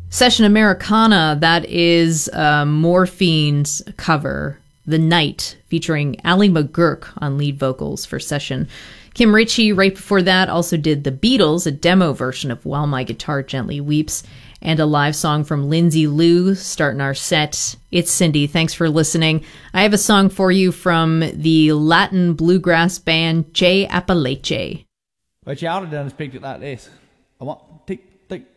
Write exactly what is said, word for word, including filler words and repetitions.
Session Americana, that is uh, Morphine's cover, The Night, featuring Ali McGurk on lead vocals for Session. Kim Ritchie, right before that, also did The Beatles, a demo version of While My Guitar Gently Weeps, and a live song from Lindsay Lou starting our set. It's Cindy. Thanks for listening. I have a song for you from the Latin bluegrass band J Appalachian. What you ought to done is picked it like this. I want tick, tick.